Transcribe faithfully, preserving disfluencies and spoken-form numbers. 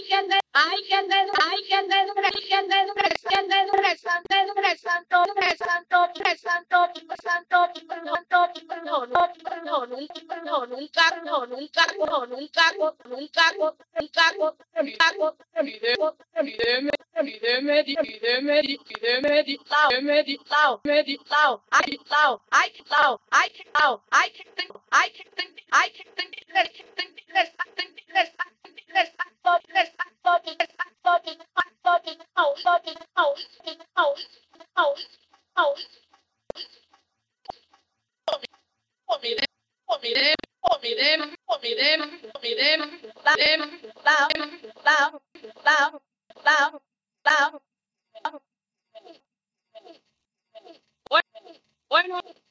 I can then I can then I can then can then Santo Santo Santo Santo Santo no no no nunca no nunca no nunca no nunca nunca nunca nunca Medeme, medeme, medeme, medeme, lao, meditao, meditao, I lao, I lao, I lao, I can think, I can think, I can think this, I can think this, I think this, I think this, I thought this, I thought this, I thought this, I thought this, no, thought this, no, no, no, no, Pomidem, pomidem, pomidem, pomidem, pomidem, lam, lam, lam, lam, lam, lam. Bueno, bueno.